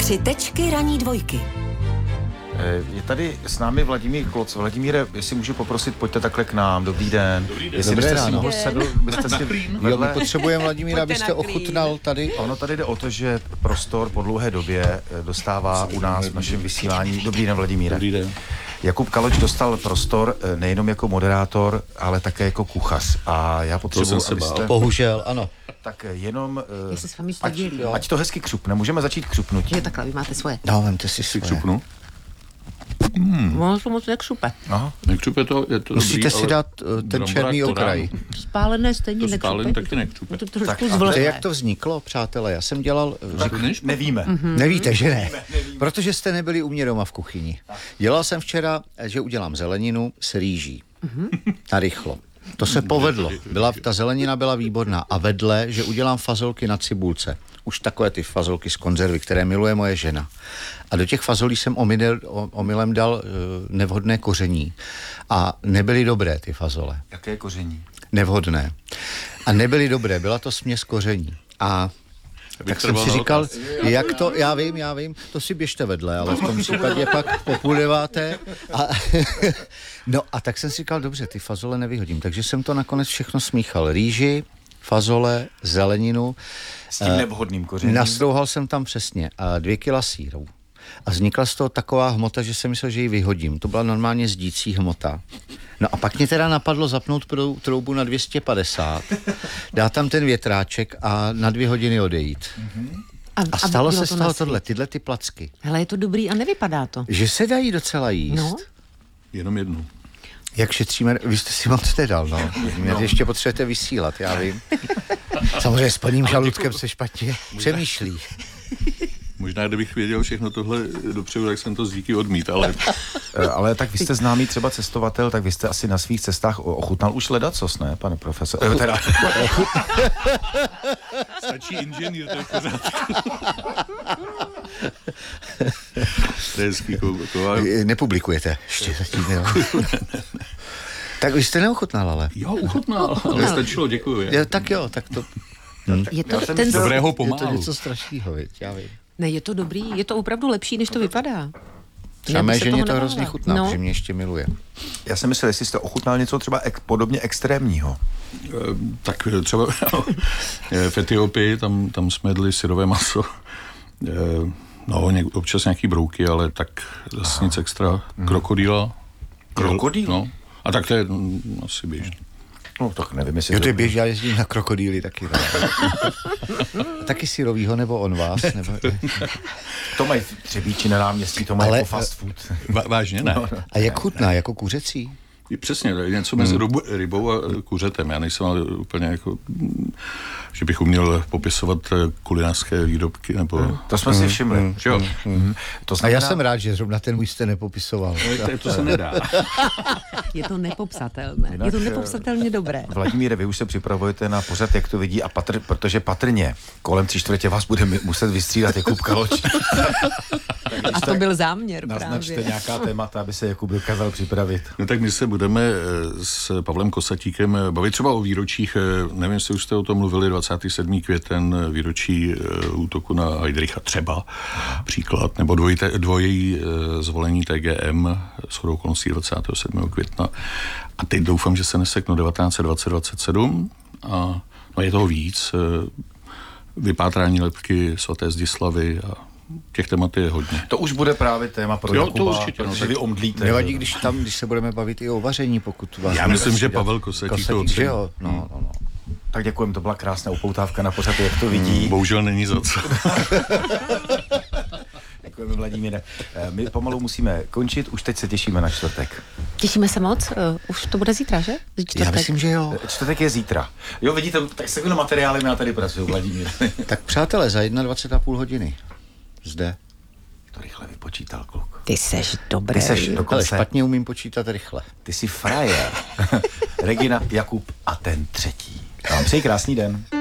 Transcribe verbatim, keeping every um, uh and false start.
Tři tečky ranní dvojky. Je tady s námi Vladimír Kloc. Vladimíre, jestli můžu poprosit, pojďte takhle k nám. Dobrý den. Dobrý den. Jestli Dobré byste si ráno. mohl sedl, byste si Jo, my potřebujeme, Vladimíra, abyste ochutnal tady. Ono tady jde o to, že prostor po dlouhé době dostává u nás v našem vysílání. Dobrý den, Vladimíre. Dobrý den. Jakub Kaloč dostal prostor nejenom jako moderátor, ale také jako kuchař. A já potřebuji, abyste... Bohužel, ano. Tak jenom... Já se s vámi ať, podělím. ať to hezky křupne. Můžeme začít křupnutí. Je takhle, vy máte svoje. No, vemte si si křupnu. Hmm. Ono to moc nekřupe. Aha. Nekřupe to, je to Musíte dobrý, si ale dát uh, ten černý okraj. Spálené stejně To nekřupe. spálený taky nekřupe. To trošku Tak, a Víte, zvlhne. jak to vzniklo, přátelé? Já jsem dělal... Řek... Nevíme. Mhm. Nevíte, že ne? Protože jste nebyli u mě doma v kuchyni. Dělal jsem včera, že udělám zeleninu s rýží. Narychlo. To se povedlo. Byla, ta zelenina byla výborná. A vedle, že udělám fazolky na cibulce. Už takové ty fazolky z konzervy, které miluje moje žena. A do těch fazolí jsem omylem, omylem dal uh, nevhodné koření. A nebyly dobré ty fazole. Jaké koření? Nevhodné. A nebyly dobré, byla to směs koření. A tak jsem si říkal, jak to, já vím, já vím, to si běžte vedle, ale v tom případě pak po půl deváté. A, no a tak jsem si říkal, dobře, ty fazole nevyhodím. Takže jsem to nakonec všechno smíchal. Rýži, fazole, zeleninu. S tím nevhodným kořením. Nastrouhal jsem tam přesně a dvě kila sýrů. A vznikla z toho taková hmota, že jsem myslel, že ji vyhodím. To byla normálně zdící hmota. No a pak mě teda napadlo zapnout troubu na dvě stě padesát, dát tam ten větráček a na dvě hodiny odejít. Mm-hmm. A stalo se z toho tohle, tyhle ty placky. Hele, je to dobrý a nevypadá to. Že se dají docela jíst. No. Jenom jednu. Jak šetříme, vy jste si moc nedal, no. Mě no. ještě potřebujete vysílat, já vím. Samozřejmě s plným žaludkem se špatně přemýšlí. Možná, kdybych věděl všechno tohle dopředu, tak jsem to z díky odmít, ale... Ale tak vy jste známý třeba cestovatel, tak vy jste asi na svých cestách ochutnal už ledacos, ne, pane profesor? Ochu... Teda... Stačí inženýr, to je pořád. To je hezký ková. Nepublikujete ještě zatím, jo? Tak vy jste neochutnal, ale. Jo, uchutnal, ale stačilo, děkuju. Je, tak jo, tak to... Hm. Je to, ten myslel, dobrého pomálu. Je to něco strašného, viď, já vím. Ne, je to dobrý, je to opravdu lepší, než to vypadá. Třeba mé ženě to hrozně chutná, no. Že mě ještě miluje. Já jsem myslel, jestli jste ochutnal něco třeba ek, podobně extrémního. E, tak třeba v Etiopii, tam, tam jsme jedli syrové maso. E, no, něk, občas nějaký brouky, ale tak zase nic extra. Krokodýla. Krokodýl? No. A tak to je mm, asi běžný. No, tak nevím, jestli... Jo, to je běž, já jezdím na krokodýly taky. Taky syrovýho, nebo on vás, nebo... To mají Třebíči na náměstí, to mají Ale, jako fast food. Va- vážně ne. No, no. A jak chutná, jako kuřecí? Přesně, to je něco mezi hmm. rybou a kuřetem. Já nejsem ale úplně jako, že bych uměl popisovat kulinářské výrobky, nebo... To jsme si všimli. Hmm. Jo. Hmm. To znamená... A já jsem rád, že zrovna ten můj jste nepopisoval. No, to, to se nedá. Je to nepopsatelné. Jinak, je to nepopsatelně dobré. Vladimíre, vy už se připravujete na pořad, jak to vidí, a patr, protože patrně kolem tři čtvrtě vás bude muset vystřídat Jakub Kaloč. A to byl záměr naznačte právě. nějaká témata, aby se Jakub dokázal připravit. No tak my se budeme s Pavlem Kosatíkem bavit třeba o výročích, nevím, jestli už jste o tom mluvili, dvacátého sedmého květen, výročí útoku na Heydricha třeba, příklad, nebo dvojité, dvojí zvolení T G M shodou okolností dvacátého sedmého května. A teď doufám, že se neseknu devatenáct dvacet dvacet sedm a no je toho víc. Vypátrání lebky svaté Zdislavy a těch témat je hodně. To už bude právě téma pro jo, Jakuba, to určitě, protože no, vy omdlíte. Nevadí, když tam, když se budeme bavit i o vaření, pokud vás... Já myslím, že Pavel Kosatík to že jo, no, no, no. Tak děkujeme, to byla krásná upoutávka na pořad, jak to vidí. Bohužel není za co. Děkujeme, Vladimíre. My pomalu musíme končit, už teď se těšíme na čtvrtek. Těšíme se moc, uh, už to bude zítra, že? Čtvrtek. Já myslím, že jo. Čtvrtek je zítra. Jo, vidíte, tak se na materiály já tady pracuju, Vladimír. Tak přátelé, za dvacet jedna a půl hodiny. Zde. To rychle vypočítal, kluk. Ty seš dobrý. Ty seš Ale dokonce... špatně umím počítat rychle. Ty jsi frajer. Regina, Jakub a ten třetí. Vám přeji krásný den.